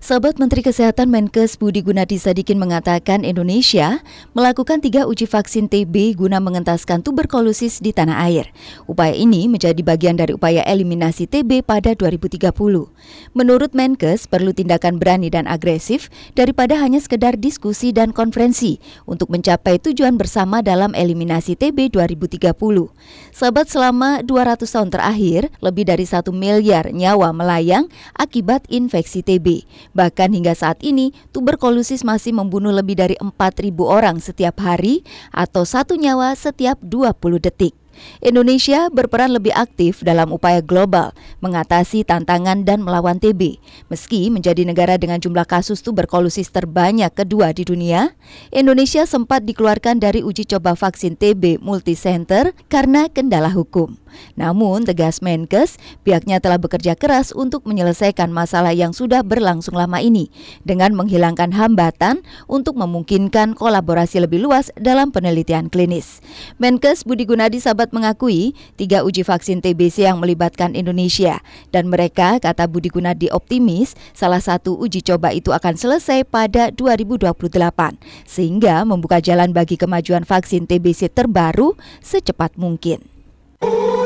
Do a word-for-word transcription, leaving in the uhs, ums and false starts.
Sahabat Menteri Kesehatan Menkes Budi Gunadi Sadikin mengatakan Indonesia melakukan tiga uji vaksin T B guna mengentaskan tuberkulosis di tanah air. Upaya ini menjadi bagian dari upaya eliminasi T B pada dua ribu tiga puluh. Menurut Menkes, perlu tindakan berani dan agresif daripada hanya sekedar diskusi dan konferensi untuk mencapai tujuan bersama dalam eliminasi T B dua ribu tiga puluh. Sahabat, selama dua ratus tahun terakhir, lebih dari satu miliar nyawa melayang akibat infeksi T B. Bahkan hingga saat ini, tuberkulosis masih membunuh lebih dari empat ribu orang setiap hari atau satu nyawa setiap dua puluh detik. Indonesia berperan lebih aktif dalam upaya global mengatasi tantangan dan melawan T B. Meski menjadi negara dengan jumlah kasus tuberkulosis terbanyak kedua di dunia, Indonesia sempat dikeluarkan dari uji coba vaksin T B multicenter karena kendala hukum. Namun, tegas Menkes, pihaknya telah bekerja keras untuk menyelesaikan masalah yang sudah berlangsung lama ini dengan menghilangkan hambatan untuk memungkinkan kolaborasi lebih luas dalam penelitian klinis. Menkes Budi Gunadi Sabat mengakui tiga uji vaksin T B C yang melibatkan Indonesia dan mereka, kata Budi Gunadi, optimis salah satu uji coba itu akan selesai pada dua ribu dua puluh delapan sehingga membuka jalan bagi kemajuan vaksin T B C terbaru secepat mungkin.